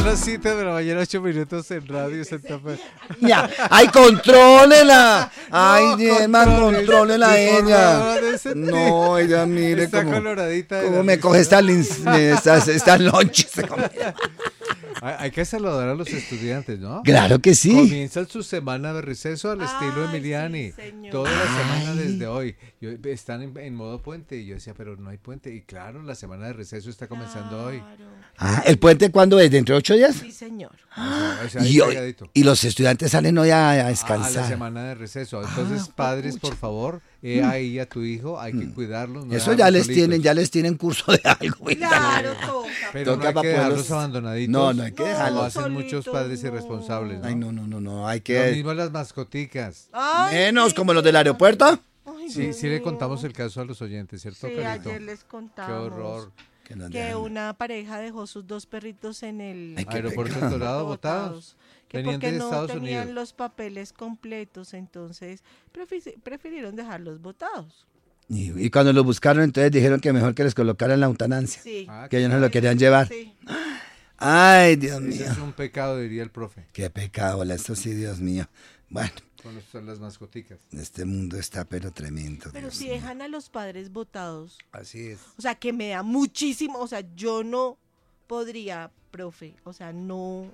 las 7 de la mañana, 8 minutos en Radio Santa Fe. Ya, ay, contrólela. Ay, Diezman, contrólela a ella. No, ella mire está cómo, coloradita. cómo me coge estas lonches. Hay que saludar a los estudiantes, ¿no? Claro que sí. Comienzan su semana de receso al estilo Emiliani. Sí, toda la semana desde hoy. Están en modo puente. Y yo decía, pero no hay puente. Y claro, la semana de receso está comenzando hoy. Ah, ¿el puente cuándo es? ¿Dentro de 8 días? Sí, señor. O sea, ahí pegadito. Y los estudiantes salen hoy a A la descansar. semana de receso. Entonces, padres, por favor, ahí a tu hijo, hay que cuidarlos. No Eso dejarlos ya solitos. les tienen curso de algo. Claro, toca. Pero Toca no hay que para dejarlos poderlos- abandonaditos. No hay que Como dejarlos. hacen muchos solitos, padres no. irresponsables, ¿no? Ay, no, hay Lo que... mismo las mascoticas. Ay, Menos sí. como los del aeropuerto. Ay, Sí, Dios sí le mío. contamos el caso a los oyentes, ¿cierto, Sí, Carito? ayer les Qué contamos. horror. Que nos Que dejan. una pareja dejó sus 2 perritos en el Ay, qué Aeropuerto pecado. El Dorado, botados. Que Venían porque de no Estados tenían Unidos. los papeles completos, entonces prefirieron dejarlos botados. Y cuando los buscaron, entonces dijeron que mejor que les colocaran la eutanasia. Sí. Ah, Que ellos no lo querían llevar. Sí. Ay, Dios Eso mío. es un pecado, diría el profe, Qué pecado, esto sí, Dios mío. Bueno, con las mascoticas. este mundo está pero tremendo. Pero Dios si mío. dejan a los padres botados, Así es. o sea, que me da muchísimo, o sea, yo no podría, profe, o sea, no.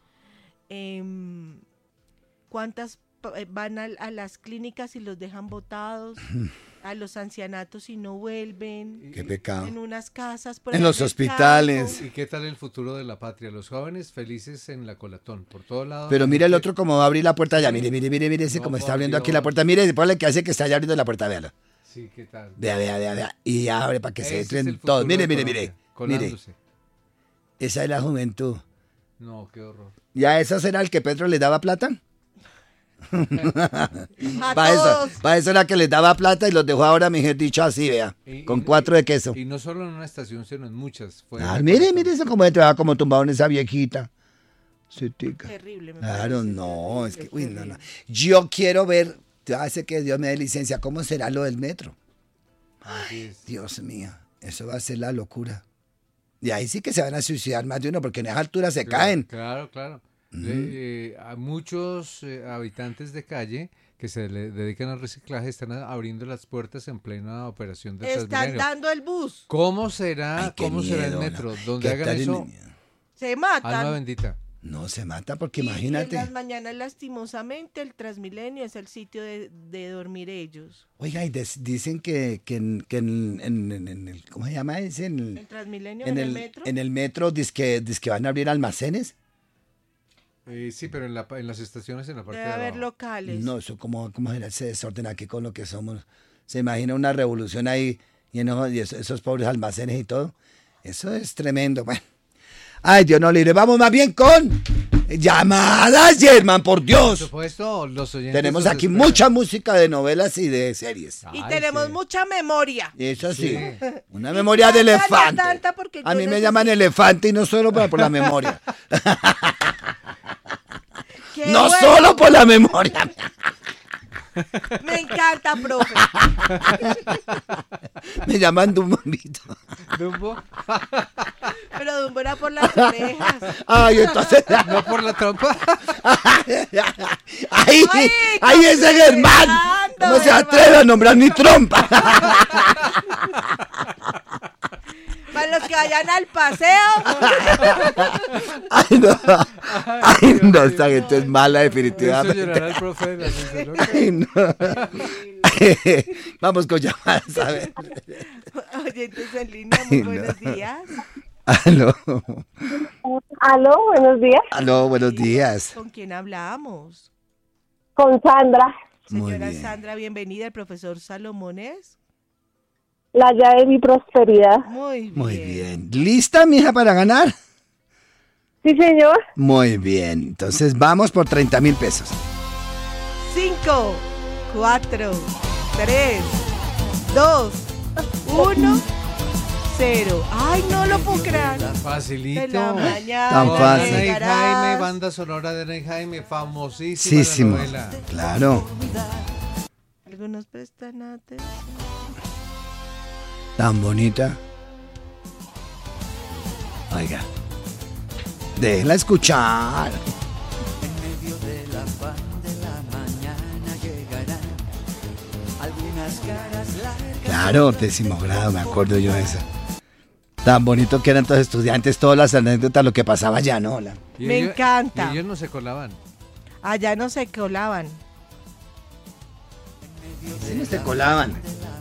¿Cuántas van a las clínicas y los dejan botados? A los ancianatos y no vuelven. Qué pecado. En unas casas. por En ahí los del hospitales. campo. ¿Y qué tal el futuro de la patria? Los jóvenes felices en la colatón, por todos lados. Pero mire el otro como va a abrir la puerta ya. Mire, ese No, como está por abriendo aquí Dios. la puerta. Mire, ponle que hace que está ya abriendo la puerta, véalo. Sí, ¿qué tal? Vea. Y abre para que se Ese es el entren futuro todos. Mire. de Colombia, Mire. colándose. Esa es la juventud. No, qué horror. ¿Ya esa será el que Petro les daba plata? A Para todos. eso era que les daba plata y los dejó ahora, mejor dicho, así, vea. Con 4 de queso. Y no solo en una estación, sino en muchas. Fue Ah, mire eso como entraba como tumbado en esa viejita. Sí, tica. Terrible. me Claro, parece no, es que, terrible, uy, no. terrible. Yo quiero ver, hace que Dios me dé licencia, ¿cómo será lo del metro? Así es. Dios mío, eso va a ser la locura. Y ahí sí que se van a suicidar más de uno, porque en esa altura se caen. Claro. A muchos habitantes de calle que se le dedican al reciclaje están abriendo las puertas en plena operación de Están Transmilenio. dando el bus. ¿Cómo será, Ay, qué cómo será el miedo, metro? ¿no? Donde ¿Qué hagan tal en eso, el- Se alma matan. bendita. No se mata porque Y en imagínate. las mañanas, lastimosamente, el Transmilenio es el sitio de dormir ellos. Oiga, y dicen que en el, ¿cómo se llama ese? El Transmilenio en el metro. En el metro dizque van a abrir almacenes. Sí, pero en las estaciones, en la parte Debe de haber abajo. locales. No, eso cómo será ese desorden aquí con lo que somos. Se imagina una revolución ahí y esos pobres almacenes y todo. Eso es tremendo. Bueno. Ay, Dios no libre. Vamos más bien con llamadas, Germán, por Por Dios. supuesto, los oyentes. Tenemos nos aquí esperan. mucha música de novelas y de series. Y Ay, tenemos sí. mucha memoria. Eso sí, Sí. una memoria de tanta, elefante. tanta, porque A yo mí me necesito- llaman elefante y no solo por la memoria. Qué No bueno. solo por la memoria. Me encanta, profe. Me llaman Dumbito. Dumbo. Pero Dumbo era por las orejas. Ay, entonces. No por la trompa. ¡Ay! Ay, ¡Ay, ese Germán! Fernando, No se Germán. atreve a nombrar mi trompa. Para los que vayan al paseo. Ay, no. Ay, no, esta gente es mala, Eso definitivamente. llorará el profe de la ciencia, ¿no? Ay, no. Vamos con llamadas, a ver. Oyentes en línea, muy buenos días. Aló. Aló, buenos días. Aló, buenos días. ¿Con quién hablamos? Con Sandra, Muy Señora bien. Sandra, bienvenida. El profesor Salomones. la llave de mi prosperidad. Muy bien. Muy bien. ¿Lista, mija, para ganar? Sí, señor. Muy bien. Entonces vamos por 30,000 pesos. 5, 4, 3, 2, 1, 0. Ay, no lo puedo creer. Facilito. De la mañana. Tan fácil. Ana y llegarás. Jaime, banda sonora de Ana y Jaime, famosísima la Muchísimo. novela. Claro. Algunos prestan atención. Tan bonita. Oiga. Déjela escuchar. Claro, 10º grado, me acuerdo yo de eso. Tan bonito que eran todos estudiantes, todas las anécdotas, lo que pasaba allá, ¿no? Y Me encanta. Y ellos no se colaban. Allá no se colaban. Sí, no se colaban.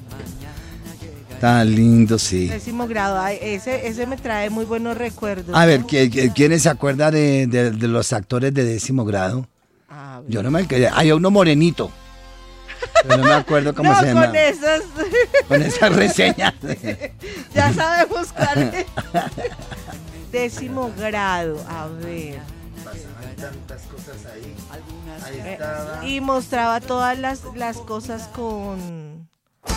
Tan lindo, sí. 10º grado, ay, ese me trae muy buenos recuerdos. A ver, ¿no? ¿quiénes se acuerdan de los actores de 10º grado? A ver. Yo no me quedé. Hay uno morenito. Pero no me acuerdo cómo No, se llama. con esas, Con esas reseñas. ya sabemos cuál es. 10º grado, a ver. Pasaban tantas cosas ahí. Y mostraba todas las cosas con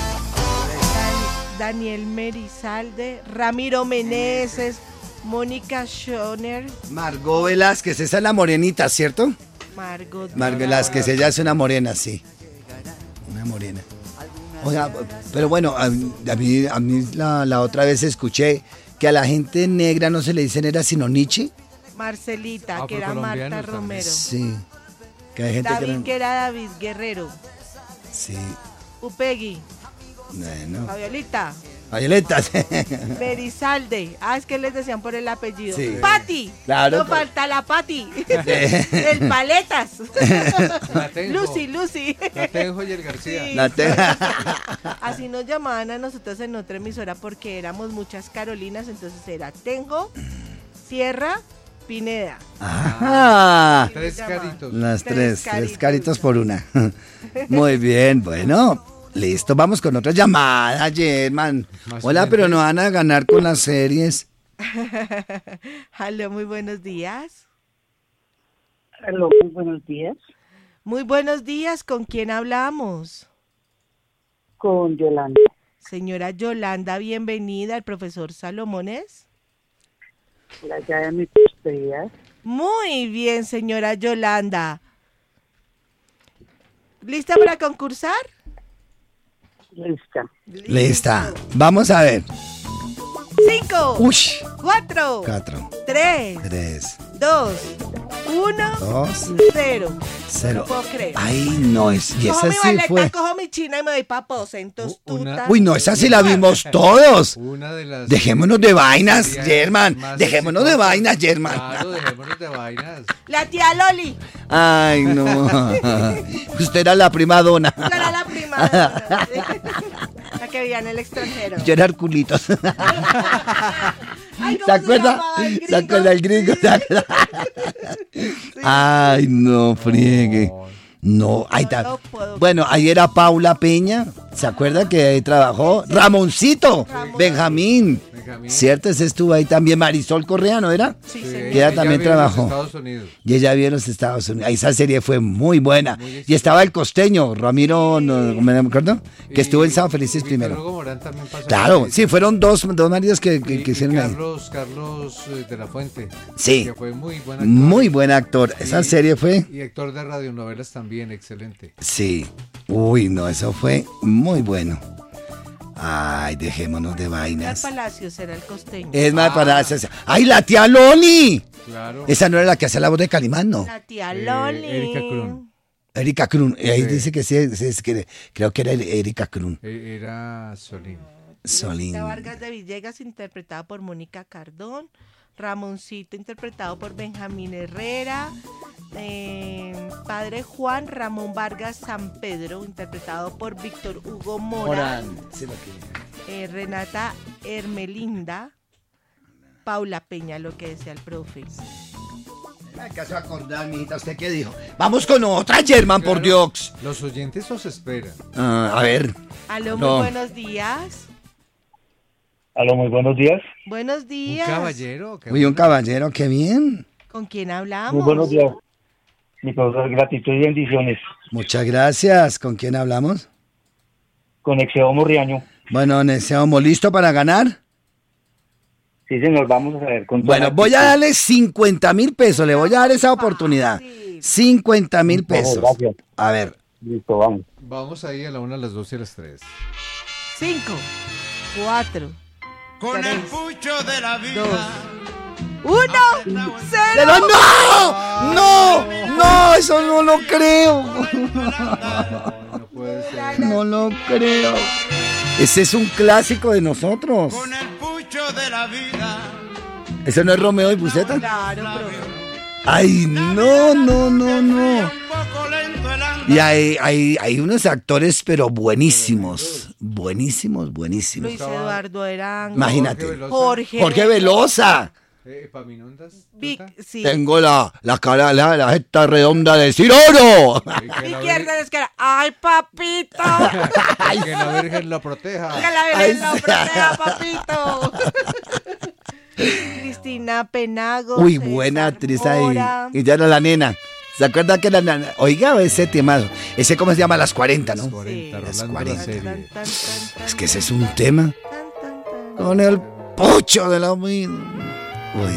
Daniel Merizalde, Ramiro Meneses, Mónica Schoner, Margot Velázquez, esa es la morenita, ¿cierto? Margot Velázquez, ella es una morena, sí. Una morena. Oiga, pero bueno, a mí la otra vez escuché que a la gente negra no se le dicen era sino Nietzsche. Marcelita, Ah, que por era Marta colombianos también. Romero, Sí. Que hay gente David, que era David Guerrero, Sí. Upegui, Bueno. Fabiolita, Violeta. Merizalde, es que les decían por el apellido. Sí. Pati, Claro, no pues. falta la Pati, el Paletas, La Tenjo. Lucy. La Tenjo y el García. Sí. La te- Así nos llamaban a nosotros en otra emisora porque éramos muchas Carolinas, entonces era Tenjo, Sierra, Pineda. Ah, Tres caritos. las Tres tres caritos. caritos por una. Muy bien, bueno. Listo, vamos con otra llamada, German. Más Hola, oyentes. pero no van a ganar con las series. Aló, muy buenos días. Aló, muy buenos días. Muy buenos días, ¿con quién hablamos? Con Yolanda. Señora Yolanda, bienvenida al profesor Salomones. La llave de mi prosperidad. Muy bien, señora Yolanda. ¿Lista para concursar? Lista. Lista. Vamos a ver. 5, Uy. 4, 4, 3, 3, 2, 1, 2, 0. 0. No puedo creer. Ay, no, y Cojo esa mi sí baleta, fue. cojo mi china y me voy para aposentos Una- tutas. Uy, no, esa sí la vimos todos. Una de las. Dejémonos de vainas, series German. más Dejémonos de exitosas. vainas, German. Claro, dejémonos de vainas. La tía Loli, Ay, no. Usted era la prima dona. yo era la prima. La que vivía en el extranjero. Yo era Arculitos. Ay, ¿cómo ¿Se acuerda? llamaba el ¿Se acuerda el gringo? ¿Se acuerda? Ay, no, friegue. No, ahí No está. lo puedo Bueno, ahí era Paula Peña. ¿Se acuerda que ahí trabajó? Ramoncito, Benjamín. Benjamín. Cierto, ese estuvo ahí también. Marisol Correa, ¿no era? Sí, Sí, señor. Que ella ella también vive en los trabajó. Estados Unidos. Y ella vio en los Estados Unidos. Esa serie fue muy buena. Muy Y exitosa. estaba el costeño, Ramiro, no, ¿me acuerdo? Que estuvo en Sábado Felices Víctor primero. Hugo Morán también pasó Claro, por sí, ahí. fueron dos maridos que Y hicieron ahí. Carlos de la Fuente. Sí. Que fue muy buen actor. Muy buen actor. Esa Y- serie fue. Y actor de radionovelas también, excelente. Sí. Uy, no, eso fue muy bueno. Ay, dejémonos de Edgar vainas. Palacios era el costeño. Es más para hacer. ¡Ay, la tía Loli! Claro. Esa no era la que hacía la voz de Calimán, ¿no? La tía Eh, Loli. Erika Krun. Erika Krun. Ahí Sí. dice que sí, es que creo que era Erika Krun. Era Solín. Solín. Rosita Vargas de Villegas, interpretada por Mónica Cardón. Ramoncito, interpretado por Benjamín Herrera. Padre Juan Ramón Vargas San Pedro, interpretado por Víctor Hugo Morán. Sí, lo que- Renata Hermelinda. Paula Peña, lo que decía el profe. Me acaso de acordar, mijita, ¿usted qué dijo? Vamos con otra, German, por Claro. Dios. Los oyentes os esperan. A ver. Aló, No. muy buenos días. Aló, muy buenos días. Buenos Un días. caballero. qué Uy, un bueno. caballero, qué bien. ¿Con quién hablamos? Muy buenos días. Mi profesor, gratitud y bendiciones. Muchas gracias. ¿Con quién hablamos? Con Exeo Morriaño. Bueno, ¿estamos listos para ganar? Sí, señor, vamos a ver. Con toda Bueno, la voy a actitud. darle 50.000 pesos. Le voy a dar esa oportunidad. Fácil. 50.000 pesos. Gracias. A ver. Listo, vamos. Vamos ahí a la 1, a las 2 y a las 3. 5, 4, Con el 3, pucho de la 2, vida 1, 0. ¡No! ¡No! ¡No! Eso no lo creo. No puede ser. No lo creo. Ese es un clásico de nosotros. Con el pucho de la vida. ¿Eso no es Romeo y Buceta? Claro, profe. Ay, no. Un poco lento el andar. Y hay unos actores, pero buenísimos. Buenísimos. Luis Eduardo Arango. Imagínate. Jorge Velosa. ¿Epaminondas? Sí. Tengo la cara, la jeta redonda de decir oro. Izquierda de esquina. ¡Ay, papito! Que la Virgen lo proteja. ¡Que la Virgen lo proteja, papito! Cristina Penago. Uy, César buena actriz Mora. ahí. Y ya era la nena. ¿Se acuerda que la nena? Oiga, ese tema. Ese, ¿cómo se llama? Las 40, ¿no? 40, Las Rolando 40. la serie. Tan, tan, tan, Es que ese es un tema. tan, tan, tan. Con el pocho de la vida. Uy,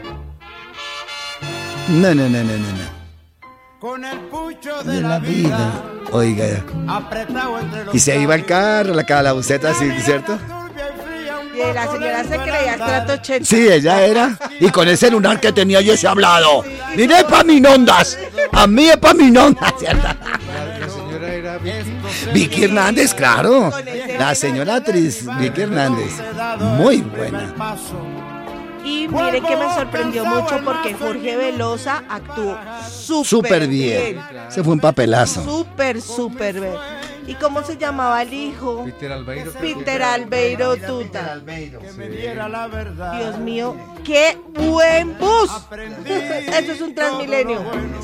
no. No. Con el pucho De la vida. Oiga. apretado entre los Y se iba el carro, la buceta así, ¿cierto? Y la señora se creía estrato 80. Sí, ella era. Y con ese lunar que tenía yo ese hablado. Mire, Epaminondas. A mí Epaminondas, ¿cierto? La señora era Vicky. Vicky Hernández, claro. La señora actriz Vicky Hernández. Muy buena. Y miren que me sorprendió mucho porque Jorge Velosa actuó Súper bien. Se fue un papelazo. Súper bien. ¿Y cómo se llamaba el hijo? Peter Albeiro. Peter Albeiro Tuta. me diera la verdad. Dios mío, qué buen bus. Eso es un Transmilenio.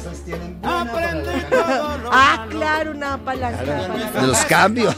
Ah, claro, una palanca. De los cambios.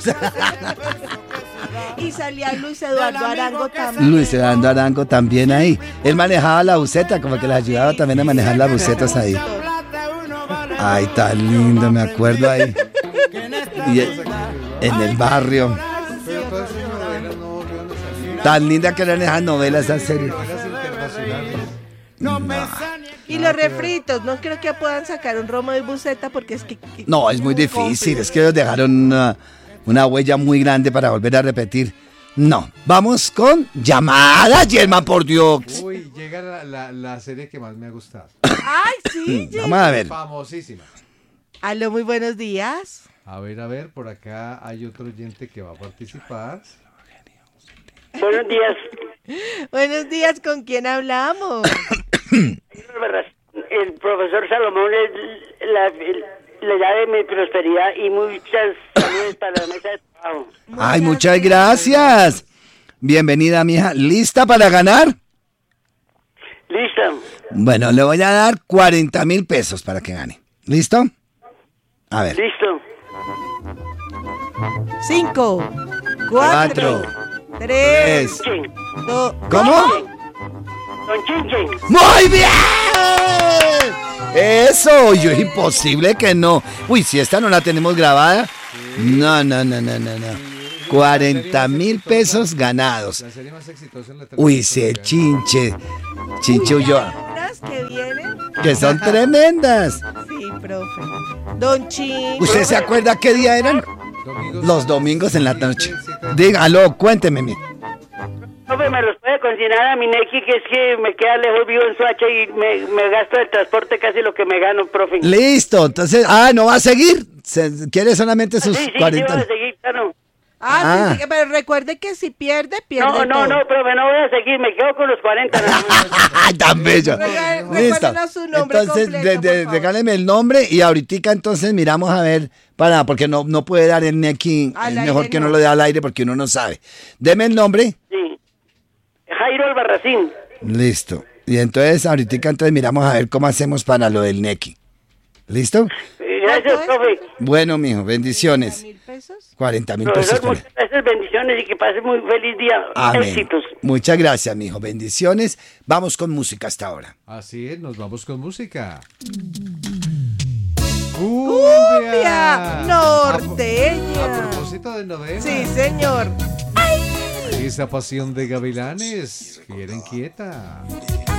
Y salía Luis Eduardo Arango también. Luis Eduardo Arango también ahí. Él manejaba la buceta, como que le ayudaba también a manejar las bucetas ahí. Ay, tan lindo, me acuerdo ahí. Y en el barrio. Pero todas esas novelas no volvieron a salir. Tan linda que eran esas novelas, esas series. Novelas internacionales. Y los refritos, no creo que puedan sacar un Romeo y Buceta porque es que... No, es muy difícil. Es que ellos dejaron una huella muy grande para volver a repetir. No, vamos con llamada, Yelma, por Dios. Uy, llega la serie que más me ha gustado. Ay, sí, Vamos a ver. Famosísima. Aló, muy buenos días. A ver, por acá hay otro oyente que va a participar. Buenos días. Buenos días, ¿con quién hablamos? El profesor Salomón le da de mi prosperidad y muchas saludos para la mesa de trabajo. Ay, muchas gracias. Bienvenida, mija. ¿Lista para ganar? ¿Listo? Bueno, le voy a dar 40,000 pesos para que gane. ¿Listo? A ver. ¿Listo? 5, 4, Cuatro, 3, 2. ¿Cómo? Don Chinche. ¡Muy bien! Eso, yo es imposible que no. Uy, si esta no la tenemos grabada. No. 40,000 pesos ganados. La serie más exitosa en la Uy, televisión se colombiana. Chinche huyó. Unas que vienen. Que son tremendas. Sí, profe. Don Chin. ¿Usted se acuerda qué día eran? Domingos. Los domingos en la noche. Dígalo, cuénteme. Profe, me los puede consignar a mi Neki, que es que me queda lejos, vivo en Soacha y me gasto el transporte casi lo que me gano, profe. Listo, entonces, ¿no va a seguir? ¿Quiere solamente sus Sí, 40? sí, voy a seguir, claro. Sí, pero recuerde que si pierde, pierde No, todo. profe, no voy a seguir, me quedo con los 40. ¡Tan bello! Listo. Recuérdenos su nombre Entonces, completo, por favor. regáleme el nombre y ahorita entonces miramos a ver, porque no puede dar el Neki, Al es aire mejor que no no. lo dé al aire porque uno no sabe. Deme el nombre. Sí. Jairo Albarracín. Listo. Y entonces, ahorita entonces miramos a ver cómo hacemos para lo del Neki. ¿Listo? Gracias, ¿Cuánto es? profe. Bueno, mijo, bendiciones. 40,000 pesos. 40,000 pesos. Profesor, muchas gracias, bendiciones y que pase muy feliz día. Amén. Éxitos. Muchas gracias, mijo. Bendiciones. Vamos con música hasta ahora. Así es, nos vamos con música. Cumbia A norteña. propósito de novela. Sí, señor. Esa pasión de gavilanes, quieren quieta.